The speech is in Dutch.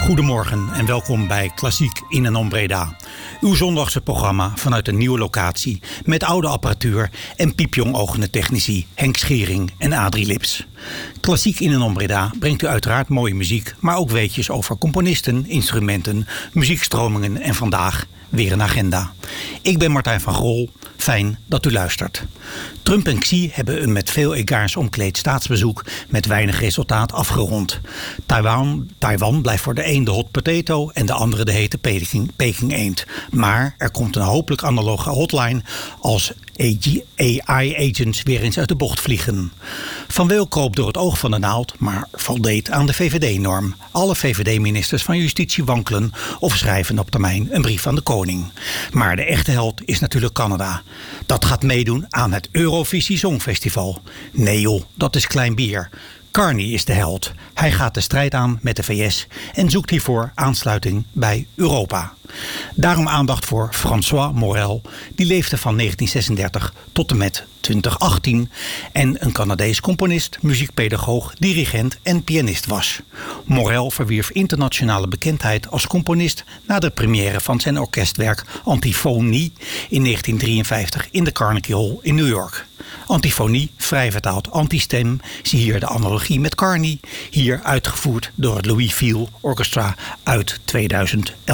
Goedemorgen en welkom bij Klassiek in en om Breda. Uw zondagse programma vanuit een nieuwe locatie met oude apparatuur en piepjongogende technici Henk Schering en Adrie Lips. Klassiek in en om Breda brengt u uiteraard mooie muziek, maar ook weetjes over componisten, instrumenten, muziekstromingen en vandaag weer een agenda. Ik ben Martijn van Grol. Fijn dat u luistert. Trump en Xi hebben een met veel egaars omkleed staatsbezoek met weinig resultaat afgerond. Taiwan blijft voor de een de hot potato en de andere de hete Peking eend. Maar er komt een hopelijk analoge hotline als AI-agents weer eens uit de bocht vliegen. Van Wil kroop door het oog van de naald, maar voldeed aan de VVD-norm. Alle VVD-ministers van Justitie wankelen of schrijven op termijn een brief aan de koning. Maar de echte held is natuurlijk Canada. Dat gaat meedoen aan het Eurovisie Songfestival. Nee joh, dat is klein bier. Carney is de held. Hij gaat de strijd aan met de VS en zoekt hiervoor aansluiting bij Europa. Daarom aandacht voor François Morel. Die leefde van 1936 tot en met 2018 en een Canadees componist, muziekpedagoog, dirigent en pianist was. Morel verwierf internationale bekendheid als componist na de première van zijn orkestwerk Antifonie in 1953 in de Carnegie Hall in New York. Antifonie, vrij vertaald antistem, zie hier de analogie met Carney, hier uitgevoerd door het Louis Field Orchestra uit 2011.